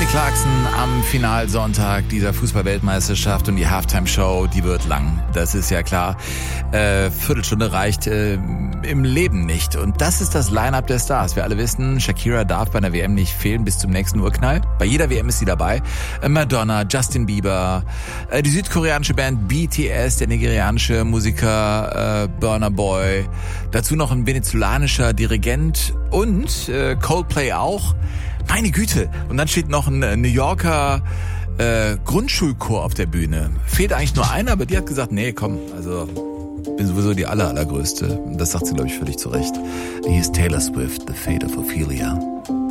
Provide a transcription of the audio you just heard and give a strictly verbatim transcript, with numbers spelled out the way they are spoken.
Kelly Clarkson am Finalsonntag dieser Fußball-Weltmeisterschaft und die Halftime-Show, die wird lang. Das ist ja klar. Äh, Viertelstunde reicht äh, im Leben nicht. Und das ist das Line-Up der Stars. Wir alle wissen, Shakira darf bei einer W M nicht fehlen bis zum nächsten Urknall. Bei jeder W M ist sie dabei. Äh, Madonna, Justin Bieber, äh, die südkoreanische Band B T S, der nigerianische Musiker äh, Burna Boy. Dazu noch ein venezolanischer Dirigent und äh, Coldplay auch. Meine Güte. Und dann steht noch ein New Yorker äh, Grundschulchor auf der Bühne. Fehlt eigentlich nur einer, aber die hat gesagt, nee, komm, also bin sowieso die aller, allergrößte. Und das sagt sie, glaube ich, völlig zu Recht. Hier ist Taylor Swift, The Fate of Ophelia.